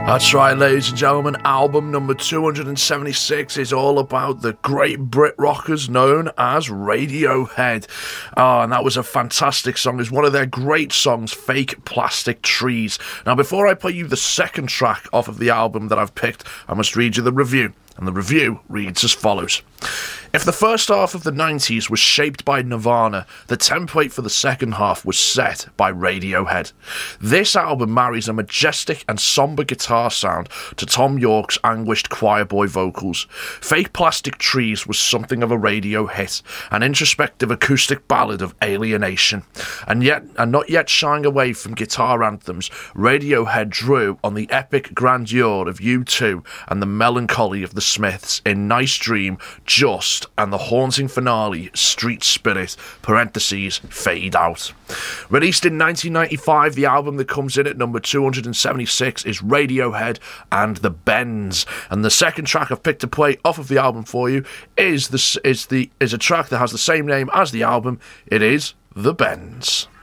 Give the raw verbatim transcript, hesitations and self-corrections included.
That's right, ladies and gentlemen, album number two hundred seventy-six is all about the great Brit rockers known as Radiohead. Oh, and that was a fantastic song. It's one of their great songs, Fake Plastic Trees. Now, before I play you the second track off of the album that I've picked, I must read you the review. And the review reads as follows. If the first half of the nineties was shaped by Nirvana, the template for the second half was set by Radiohead. This album marries a majestic and somber guitar sound to Thom Yorke's anguished choir boy vocals. Fake Plastic Trees was something of a radio hit, an introspective acoustic ballad of alienation. And yet, and not yet shying away from guitar anthems, Radiohead drew on the epic grandeur of U two and the melancholy of the Smiths in Nice Dream, Just, and the haunting finale, Street Spirit, parentheses, Fade Out. Released in nineteen ninety-five, the album that comes in at number two hundred seventy-six is Radiohead and the Bends. And the second track I've picked to play off of the album for you is the is the is a track that has the same name as the album. It is The Bends.